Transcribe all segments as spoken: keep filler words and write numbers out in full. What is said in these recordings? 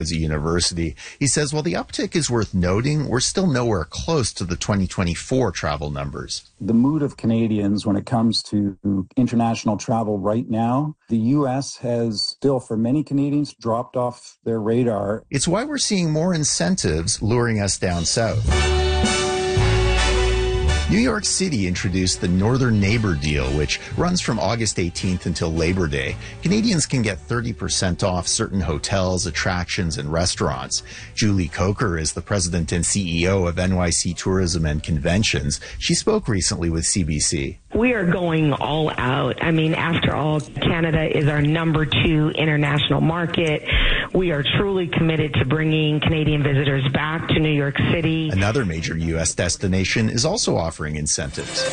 as a university. He says, while the uptick is worth noting, we're still nowhere close to the twenty twenty-four travel numbers. The mood of Canadians when it comes to international travel right now, the U S has still, for many Canadians, dropped off their radar. It's why we're seeing more incentives luring us down south. New York City introduced the Northern Neighbor Deal, which runs from August eighteenth until Labor Day. Canadians can get thirty percent off certain hotels, attractions, and restaurants. Julie Coker is the president and C E O of N Y C Tourism and Conventions. She spoke recently with C B C. We are going all out. I mean, after all, Canada is our number two international market. We are truly committed to bringing Canadian visitors back to New York City. Another major U S destination is also offering incentives.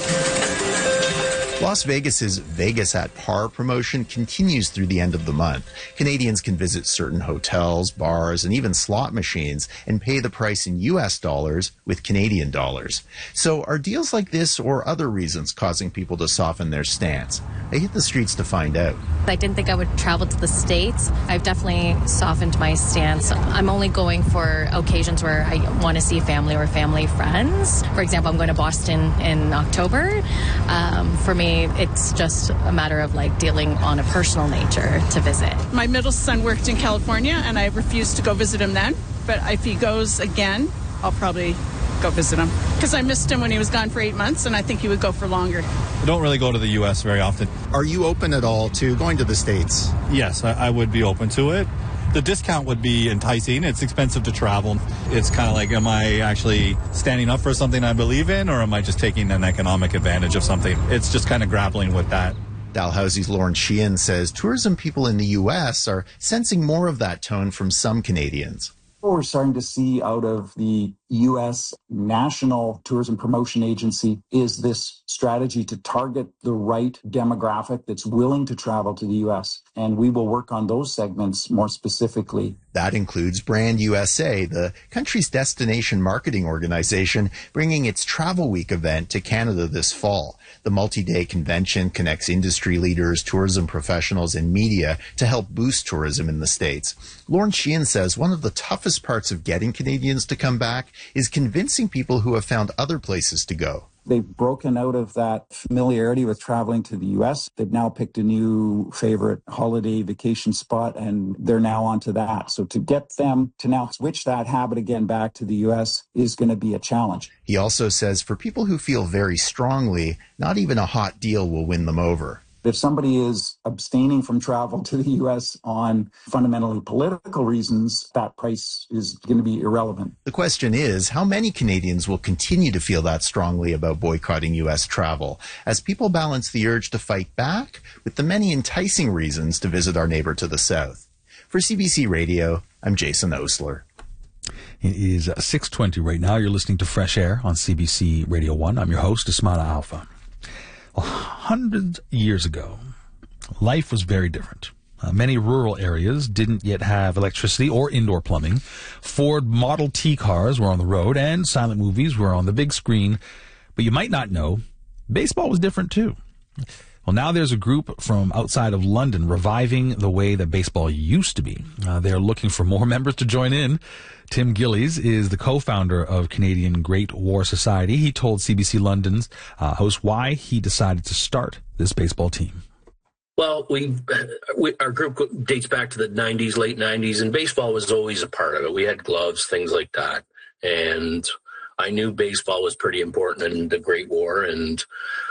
Las Vegas's Vegas at Par promotion continues through the end of the month. Canadians can visit certain hotels, bars, and even slot machines and pay the price in U S dollars with Canadian dollars. So are deals like this or other reasons causing people to soften their stance? I hit the streets to find out. I didn't think I would travel to the States. I've definitely softened my stance. I'm only going for occasions where I want to see family or family friends. For example, I'm going to Boston in October. Um, for me, it's just a matter of like dealing on a personal nature to visit. My middle son worked in California and I refused to go visit him then. But if he goes again, I'll probably go visit him. Because I missed him when he was gone for eight months and I think he would go for longer. I don't really go to the U S very often. Are you open at all to going to the States? Yes, I, I would be open to it. The discount would be enticing. It's expensive to travel. It's kind of like, am I actually standing up for something I believe in, or am I just taking an economic advantage of something? It's just kind of grappling with that. Dalhousie's Lauren Sheehan says tourism people in the U S are sensing more of that tone from some Canadians. What we're starting to see out of the U S National Tourism Promotion Agency is this strategy to target the right demographic that's willing to travel to the U S. And we will work on those segments more specifically. That includes Brand U S A, the country's destination marketing organization, bringing its Travel Week event to Canada this fall. The multi-day convention connects industry leaders, tourism professionals, and media to help boost tourism in the States. Lauren Sheehan says one of the toughest parts of getting Canadians to come back is convincing people who have found other places to go. They've broken out of that familiarity with traveling to the U S. They've now picked a new favorite holiday vacation spot, and they're now onto that. So to get them to now switch that habit again back to the U S is going to be a challenge. He also says for people who feel very strongly, not even a hot deal will win them over. If somebody is abstaining from travel to the U S on fundamentally political reasons, that price is going to be irrelevant. The question is, how many Canadians will continue to feel that strongly about boycotting U S travel as people balance the urge to fight back with the many enticing reasons to visit our neighbor to the south? For C B C Radio, I'm Jason Osler. It is six twenty right now. You're listening to Fresh Air on C B C Radio one. I'm your host, Ismana Alpha. Well, hundreds of years ago, life was very different. Uh, many rural areas didn't yet have electricity or indoor plumbing. Ford Model T cars were on the road, and silent movies were on the big screen. But you might not know, baseball was different too. Well, now there's a group from outside of London reviving the way that baseball used to be. Uh, they're looking for more members to join in. Tim Gillies is the co-founder of Canadian Great War Society. He told C B C London's uh, host why he decided to start this baseball team. Well, we, we our group dates back to the nineties, late nineties, and baseball was always a part of it. We had gloves, things like that. And I knew baseball was pretty important in the Great War, and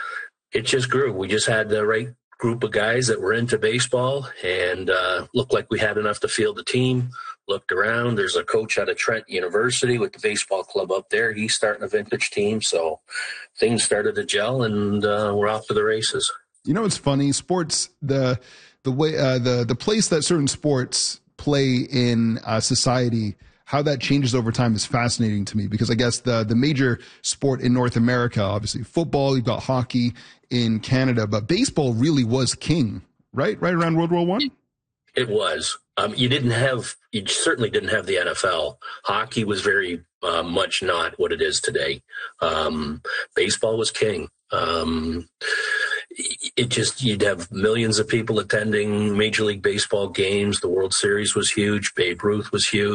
it just grew. We just had the right group of guys that were into baseball and uh, looked like we had enough to field the team. Looked around. There's a coach out of Trent University with the baseball club up there. He's starting a vintage team. So things started to gel, and uh, we're off to the races. You know, it's funny. Sports, the the way uh, the the place that certain sports play in uh, society, how that changes over time is fascinating to me, because I guess the the major sport in North America, obviously football, you've got hockey in Canada, but baseball really was king, right? Right around World War One. It was. Um, you didn't have, you certainly didn't have the N F L. Hockey was very uh, much not what it is today. Um, baseball was king. Um, it just, you'd have millions of people attending Major League Baseball games. The World Series was huge. Babe Ruth was huge.